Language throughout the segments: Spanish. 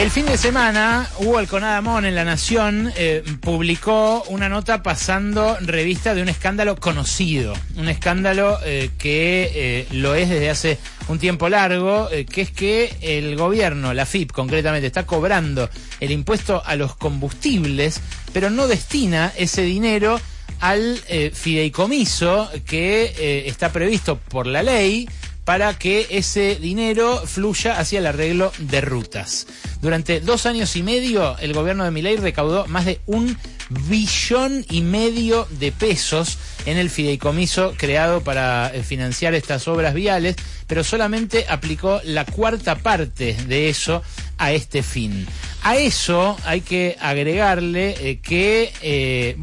El fin de semana, Hugo Alconada-Mon en La Nación publicó una nota pasando revista de un escándalo conocido, un escándalo que lo es desde hace un tiempo largo, que es que el gobierno, la AFIP concretamente, está cobrando el impuesto a los combustibles, pero no destina ese dinero al fideicomiso que está previsto por la ley para que ese dinero fluya hacia el arreglo de rutas. Durante 2 años y medio, el gobierno de Milei recaudó más de 1,5 billones de pesos en el fideicomiso creado para financiar estas obras viales, pero solamente aplicó la 1/4 parte de eso a este fin. A eso hay que agregarle que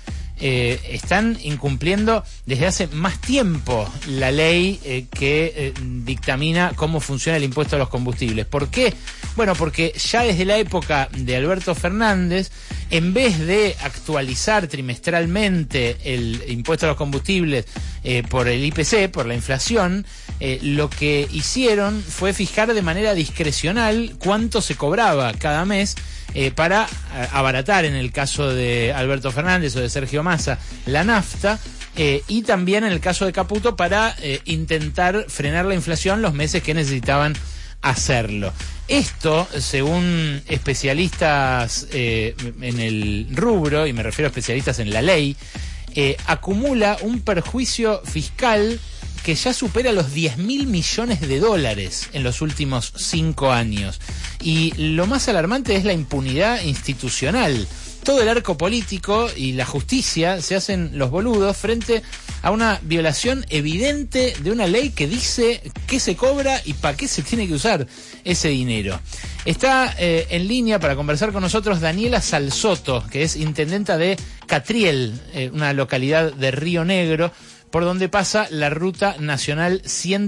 están incumpliendo desde hace más tiempo la ley que dictamina cómo funciona el impuesto a los combustibles. ¿Por qué? Bueno, porque ya desde la época de Alberto Fernández, en vez de actualizar trimestralmente el impuesto a los combustibles por el IPC, por la inflación, lo que hicieron fue fijar de manera discrecional cuánto se cobraba cada mes para abaratar, en el caso de Alberto Fernández o de Sergio Massa, la nafta, y también en el caso de Caputo para intentar frenar la inflación los meses que necesitaban hacerlo. Esto, según especialistas en el rubro, y me refiero a especialistas en la ley, acumula un perjuicio fiscal que ya supera los 10.000 millones de dólares en los últimos 5 años. Y lo más alarmante es la impunidad institucional. Todo el arco político y la justicia se hacen los boludos frente a una violación evidente de una ley que dice qué se cobra y para qué se tiene que usar ese dinero. Está en línea para conversar con nosotros Daniela Salsoto, que es intendenta de Catriel, una localidad de Río Negro, por donde pasa la Ruta Nacional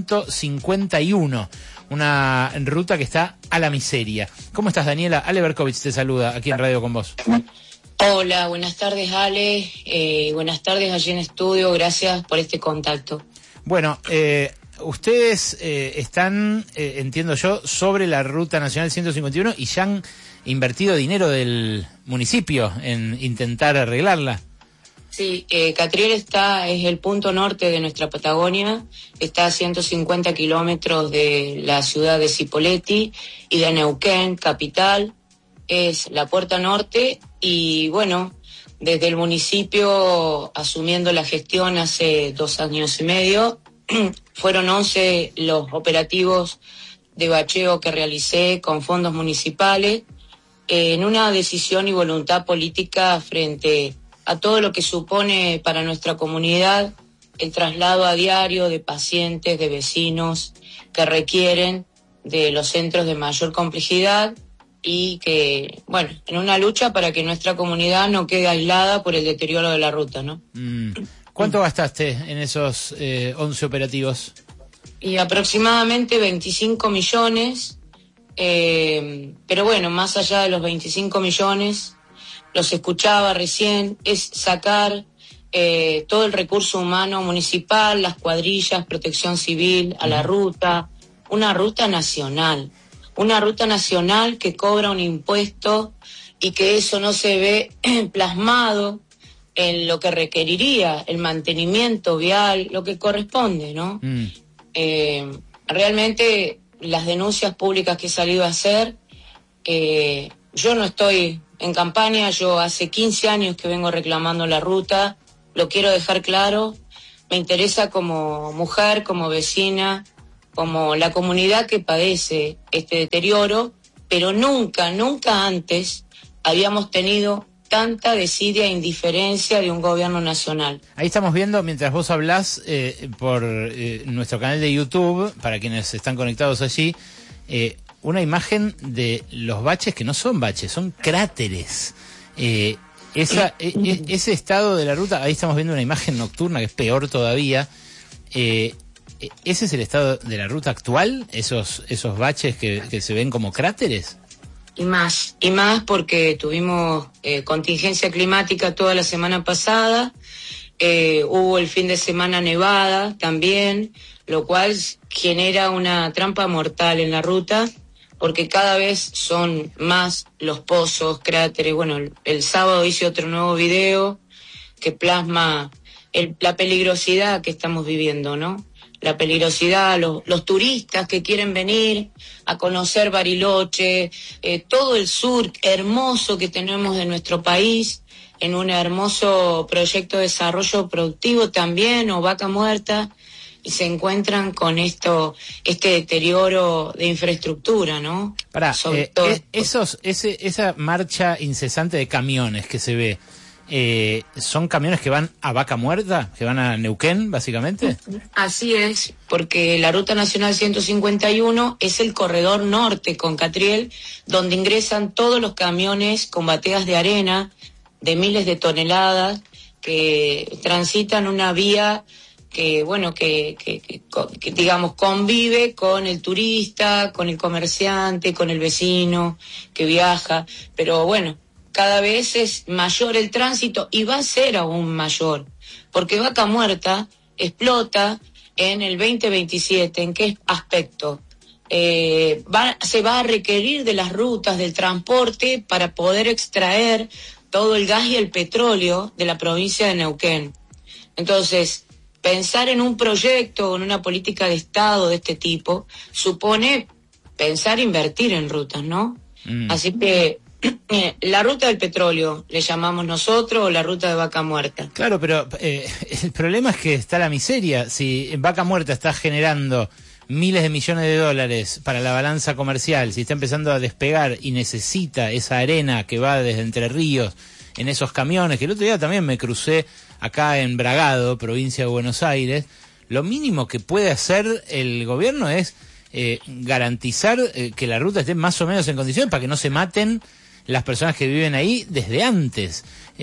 151, una ruta que está a la miseria. ¿Cómo estás, Daniela? Ale Berkovich te saluda aquí en Radio con vos. Hola, buenas tardes, Ale. Buenas tardes allí en estudio. Gracias por este contacto. Bueno, ustedes están, entiendo yo, sobre la Ruta Nacional 151 y ya han invertido dinero del municipio en intentar arreglarla. Sí, Catriel es el punto norte de nuestra Patagonia, está a 150 kilómetros de la ciudad de Cipolletti y de Neuquén, capital, es la puerta norte y bueno, desde el municipio asumiendo la gestión hace 2 años y medio, fueron 11 los operativos de bacheo que realicé con fondos municipales en una decisión y voluntad política frente a todo lo que supone para nuestra comunidad el traslado a diario de pacientes, de vecinos que requieren de los centros de mayor complejidad y que, bueno, en una lucha para que nuestra comunidad no quede aislada por el deterioro de la ruta, ¿no? ¿Cuánto gastaste en esos 11 operativos? Y aproximadamente 25 millones, pero bueno, más allá de los 25 millones... los escuchaba recién, es sacar todo el recurso humano municipal, las cuadrillas, protección civil, a la ruta, una ruta nacional que cobra un impuesto y que eso no se ve plasmado en lo que requeriría el mantenimiento vial, lo que corresponde, ¿no? Realmente las denuncias públicas que he salido a hacer, yo no estoy en campaña, yo hace 15 años que vengo reclamando la ruta, lo quiero dejar claro, me interesa como mujer, como vecina, como la comunidad que padece este deterioro, pero nunca antes habíamos tenido tanta desidia e indiferencia de un gobierno nacional. Ahí estamos viendo, mientras vos hablás, por nuestro canal de YouTube, para quienes están conectados allí, una imagen de los baches que no son baches, son cráteres. Ese estado de la ruta, ahí estamos viendo una imagen nocturna que es peor todavía. ¿Ese es el estado de la ruta actual? ¿Esos baches que se ven como cráteres? Y más porque tuvimos contingencia climática toda la semana pasada, hubo el fin de semana nevada también, lo cual genera una trampa mortal en la ruta. porque cada vez son más los pozos, cráteres. Bueno, el sábado hice otro nuevo video que plasma la peligrosidad que estamos viviendo, ¿no? La peligrosidad, los turistas que quieren venir a conocer Bariloche, todo el sur hermoso que tenemos de nuestro país, en un hermoso proyecto de desarrollo productivo también, o Vaca Muerta, y se encuentran con este deterioro de infraestructura, ¿no? Sobre todo esa marcha incesante de camiones que se ve, ¿son camiones que van a Vaca Muerta, que van a Neuquén, básicamente? Así es, porque la Ruta Nacional 151 es el corredor norte con Catriel, donde ingresan todos los camiones con bateas de arena de miles de toneladas que transitan una vía que bueno, que digamos convive con el turista, con el comerciante, con el vecino que viaja, pero bueno, cada vez es mayor el tránsito y va a ser aún mayor, porque Vaca Muerta explota en el 2027. ¿En qué aspecto? Se va a requerir de las rutas del transporte para poder extraer todo el gas y el petróleo de la provincia de Neuquén. Entonces, pensar en un proyecto, en una política de Estado de este tipo, supone pensar invertir en rutas, ¿no? Así que la ruta del petróleo, le llamamos nosotros, o la ruta de Vaca Muerta. Claro, pero el problema es que está la miseria. Si Vaca Muerta está generando miles de millones de dólares para la balanza comercial, si está empezando a despegar y necesita esa arena que va desde Entre Ríos en esos camiones, que el otro día también me crucé acá en Bragado, provincia de Buenos Aires, lo mínimo que puede hacer el gobierno es garantizar que la ruta esté más o menos en condiciones para que no se maten las personas que viven ahí desde antes.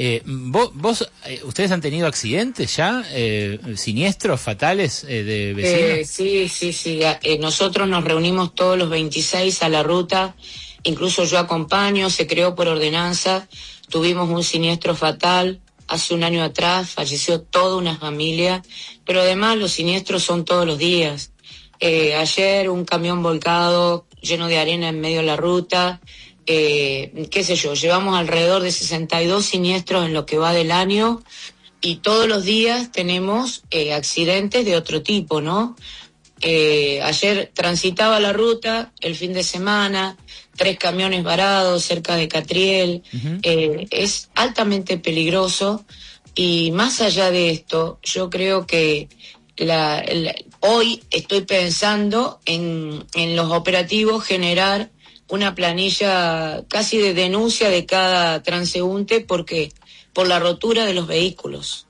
¿Ustedes han tenido accidentes ya, siniestros, fatales de vecinos? Sí. Nosotros nos reunimos todos los 26 a la ruta, incluso yo acompaño, se creó por ordenanza, tuvimos un siniestro fatal hace un año atrás, falleció toda una familia, pero además los siniestros son todos los días. Ayer un camión volcado lleno de arena en medio de la ruta, llevamos alrededor de 62 siniestros en lo que va del año y todos los días tenemos accidentes de otro tipo, ¿no? Ayer transitaba la ruta el fin de semana, 3 camiones varados cerca de Catriel. Es altamente peligroso y más allá de esto, yo creo que hoy estoy pensando en los operativos generar una planilla casi de denuncia de cada transeúnte porque por la rotura de los vehículos,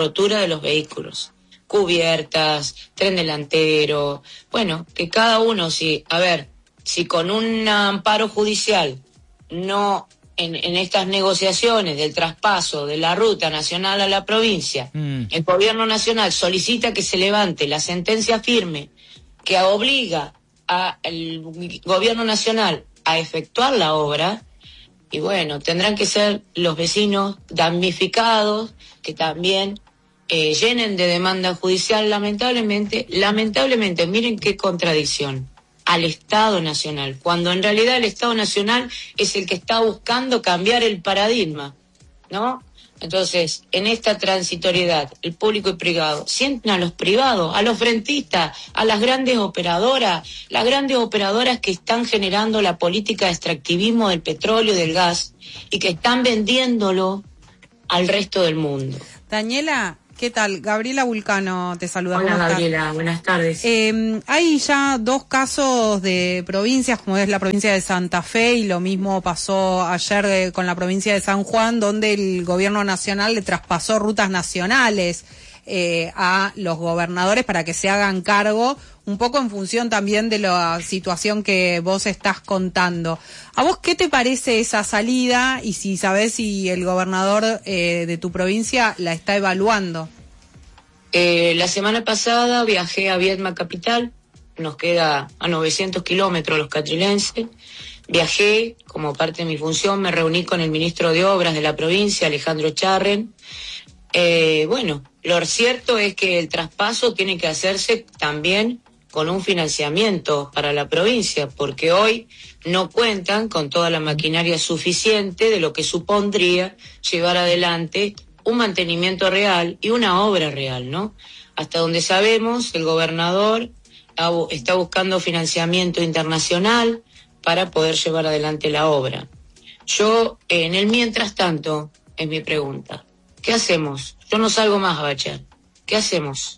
cubiertas, tren delantero, bueno, que cada uno, si con un amparo judicial no en estas negociaciones del traspaso de la ruta nacional a la provincia, el gobierno nacional solicita que se levante la sentencia firme que obliga al gobierno nacional a efectuar la obra, y bueno, tendrán que ser los vecinos damnificados que también llenen de demanda judicial, lamentablemente, miren qué contradicción, al Estado Nacional, cuando en realidad el Estado Nacional es el que está buscando cambiar el paradigma, ¿no? Entonces, en esta transitoriedad, el público y privado, sienten a los privados, a los frentistas, a las grandes operadoras que están generando la política de extractivismo del petróleo y del gas y que están vendiéndolo al resto del mundo. Daniela, ¿qué tal? Gabriela Vulcano te saluda. Hola Gabriela, buenas tardes. Hay ya 2 casos de provincias, como es la provincia de Santa Fe, y lo mismo pasó ayer con la provincia de San Juan, donde el gobierno nacional le traspasó rutas nacionales a los gobernadores para que se hagan cargo, un poco en función también de la situación que vos estás contando. ¿A vos qué te parece esa salida y si sabés si el gobernador de tu provincia la está evaluando? La semana pasada viajé a Viedma capital, nos queda a 900 kilómetros los catrilenses. Viajé como parte de mi función, me reuní con el ministro de Obras de la provincia, Alejandro Charren. Bueno, lo cierto es que el traspaso tiene que hacerse también con un financiamiento para la provincia, porque hoy no cuentan con toda la maquinaria suficiente de lo que supondría llevar adelante un mantenimiento real y una obra real, ¿no? Hasta donde sabemos, el gobernador está buscando financiamiento internacional para poder llevar adelante la obra. Yo, en el mientras tanto, es mi pregunta, ¿qué hacemos? Yo no salgo más a bachear. ¿Qué hacemos?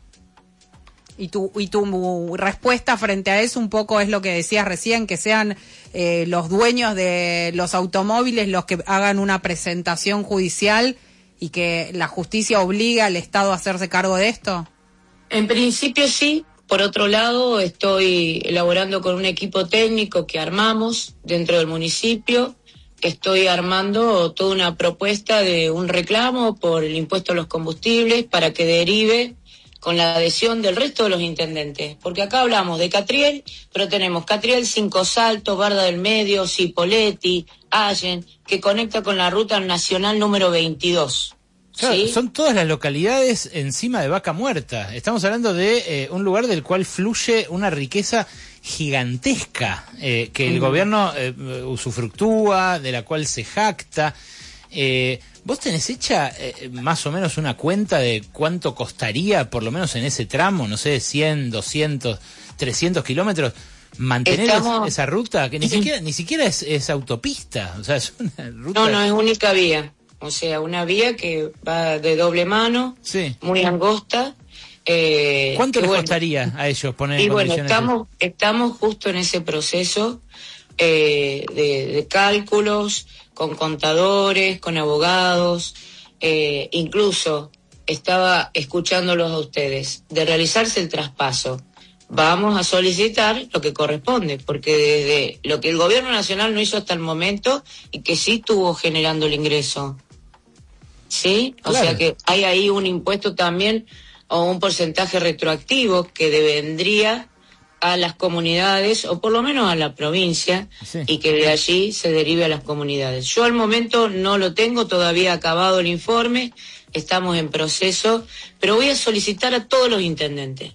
Y tu respuesta frente a eso un poco es lo que decías recién, que sean los dueños de los automóviles los que hagan una presentación judicial y que la justicia obligue al Estado a hacerse cargo de esto. En principio sí. Por otro lado, estoy elaborando con un equipo técnico que armamos dentro del municipio. Estoy armando toda una propuesta de un reclamo por el impuesto a los combustibles para que derive con la adhesión del resto de los intendentes. Porque acá hablamos de Catriel, pero tenemos Catriel, Cinco Saltos, Barda del Medio, Cipolletti, Allen, que conecta con la ruta nacional número 22. Claro, ¿sí? Son todas las localidades encima de Vaca Muerta. Estamos hablando de un lugar del cual fluye una riqueza gigantesca que el gobierno usufructúa, de la cual se jacta. ¿Vos tenés hecha más o menos una cuenta de cuánto costaría, por lo menos en ese tramo, no sé, 100, 200, 300 kilómetros, mantener esa ruta? Que ni siquiera es autopista, o sea, es una ruta... No, es única vía. O sea, una vía que va de doble mano, sí, muy angosta. ¿Cuánto les costaría a ellos poner en condiciones? Y bueno, estamos justo en ese proceso de cálculos, con contadores, con abogados, incluso estaba escuchándolos a ustedes, de realizarse el traspaso. Vamos a solicitar lo que corresponde, porque desde lo que el gobierno nacional no hizo hasta el momento y que sí estuvo generando el ingreso. ¿Sí? Claro. O sea que hay ahí un impuesto también o un porcentaje retroactivo que vendría a las comunidades o por lo menos a la provincia, sí, y que de allí se derive a las comunidades. Yo al momento no lo tengo todavía acabado el informe, estamos en proceso, pero voy a solicitar a todos los intendentes,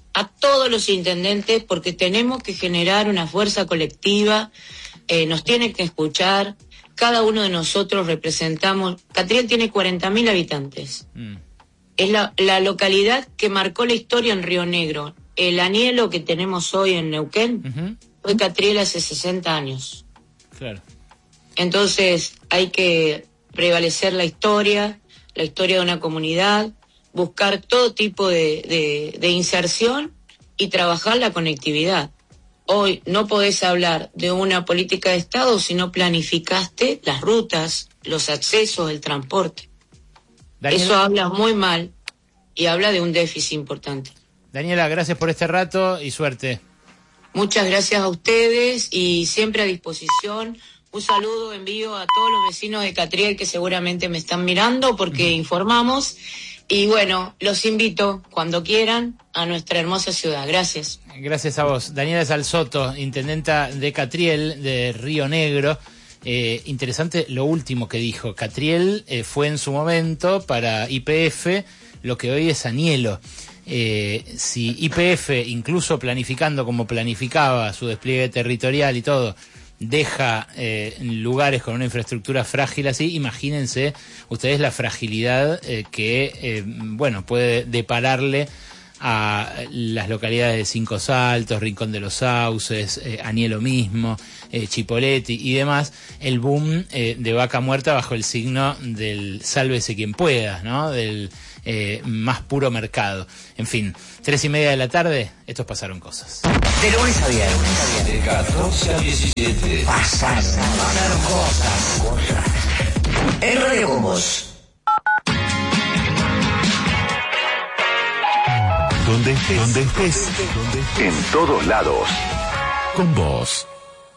porque tenemos que generar una fuerza colectiva, nos tienen que escuchar. Cada uno de nosotros representamos... Catriel tiene 40.000 habitantes. Es la localidad que marcó la historia en Río Negro. El anhelo que tenemos hoy en Neuquén fue Catriel hace 60 años. Claro. Entonces hay que prevalecer la historia de una comunidad, buscar todo tipo de inserción y trabajar la conectividad. Hoy no podés hablar de una política de Estado si no planificaste las rutas, los accesos, el transporte. Daniela, eso habla muy mal y habla de un déficit importante. Daniela, gracias por este rato y suerte. Muchas gracias a ustedes y siempre a disposición. Un saludo envío a todos los vecinos de Catriel que seguramente me están mirando porque informamos. Y bueno, los invito cuando quieran a nuestra hermosa ciudad. Gracias. Gracias a vos. Daniela Salsoto, intendenta de Catriel, de Río Negro. Interesante lo último que dijo. Catriel fue en su momento para YPF lo que hoy es Anielo. Si YPF, incluso planificando como planificaba su despliegue territorial y todo, deja lugares con una infraestructura frágil así, imagínense ustedes la fragilidad que puede depararle a las localidades de Cinco Saltos, Rincón de los Sauces, Anielo mismo, Cipolletti y demás, el boom de Vaca Muerta bajo el signo del sálvese quien pueda, ¿no? Del más puro mercado. En fin, 3:30 de la tarde, estos pasaron cosas. De lunes a viernes. De 14 a 17. Pasaron cosas. En Radio con Vos. Donde estés. En todos lados. Con vos.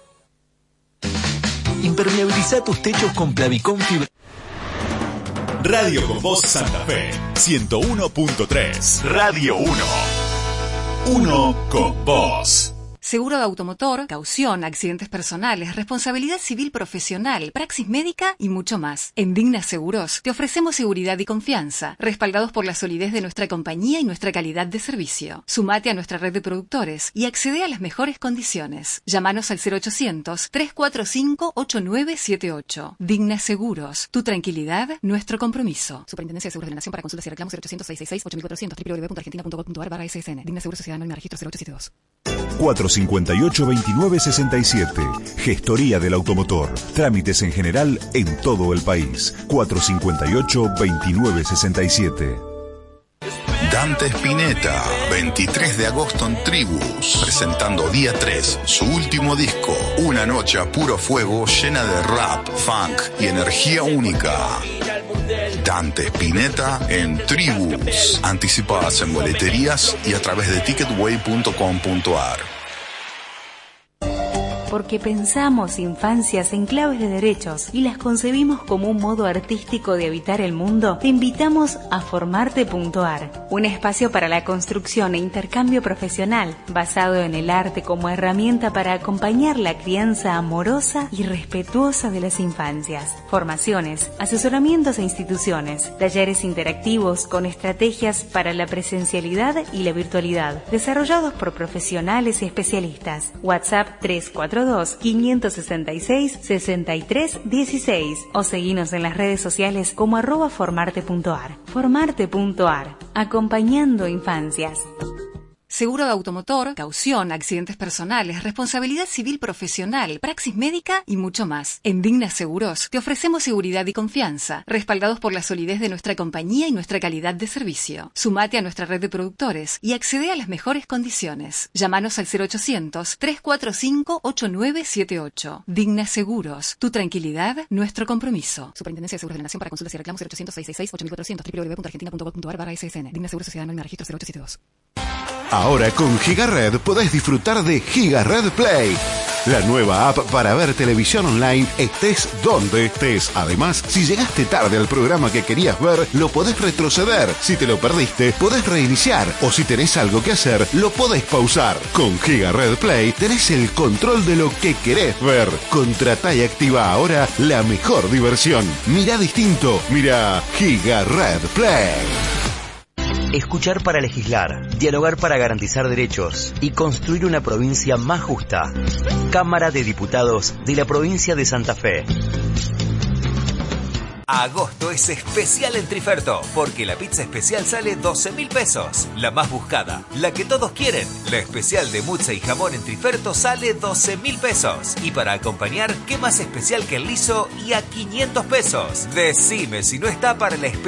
Impermeabiliza tus techos con Plavicón Fibra. Radio con Vos Santa Fe 101.3. Radio 1. Uno con vos. Seguro de automotor, caución, accidentes personales, responsabilidad civil profesional, praxis médica y mucho más. En Digna Seguros te ofrecemos seguridad y confianza, respaldados por la solidez de nuestra compañía y nuestra calidad de servicio. Sumate a nuestra red de productores y accede a las mejores condiciones. Llámanos al 0800-345-8978. Digna Seguros, tu tranquilidad, nuestro compromiso. Superintendencia de Seguros de la Nación. Para consultas y reclamos 0800-666-8400 www.argentina.gov.ar/SSN. Digna Seguros Sociedad Anónima Registro 0872. 458-2967. Gestoría del automotor. Trámites en general en todo el país. 458-2967. Dante Spinetta, 23 de agosto en Tribus, presentando día 3, su último disco, una noche a puro fuego llena de rap, funk y energía única. Dante Spinetta en Tribus, anticipadas en boleterías y a través de ticketway.com.ar. Porque pensamos infancias en claves de derechos y las concebimos como un modo artístico de habitar el mundo, te invitamos a Formarte.ar, un espacio para la construcción e intercambio profesional, basado en el arte como herramienta para acompañar la crianza amorosa y respetuosa de las infancias. Formaciones, asesoramientos e instituciones, talleres interactivos con estrategias para la presencialidad y la virtualidad, desarrollados por profesionales y especialistas. WhatsApp 342-566-6316 o seguinos en las redes sociales como @formarte.ar. Formarte.ar, acompañando infancias. Seguro de automotor, caución, accidentes personales, responsabilidad civil profesional, praxis médica y mucho más. En Digna Seguros te ofrecemos seguridad y confianza, respaldados por la solidez de nuestra compañía y nuestra calidad de servicio. Sumate a nuestra red de productores y accede a las mejores condiciones. Llámanos al 0800-345-8978. Digna Seguros, tu tranquilidad, nuestro compromiso. Superintendencia de Seguros de la Nación. Para consultas y reclamos 0800-666-8400 www.argentina.gov.ar/SSN. Digna Seguros Sociedad Anónima Registro 0872. Ahora con GigaRed podés disfrutar de GigaRed Play, la nueva app para ver televisión online estés donde estés. Además, si llegaste tarde al programa que querías ver, lo podés retroceder. Si te lo perdiste, podés reiniciar. O si tenés algo que hacer, lo podés pausar. Con GigaRed Play tenés el control de lo que querés ver. Contratá y activa ahora la mejor diversión. Mirá distinto, mirá GigaRed Play. Escuchar para legislar, dialogar para garantizar derechos y construir una provincia más justa. Cámara de Diputados de la provincia de Santa Fe. Agosto es especial en Triferto, porque la pizza especial sale 12.000 pesos. La más buscada, la que todos quieren. La especial de muzza y jamón en Triferto sale 12.000 pesos. Y para acompañar, ¿qué más especial que el liso y a 500 pesos? Decime si no está para la especial.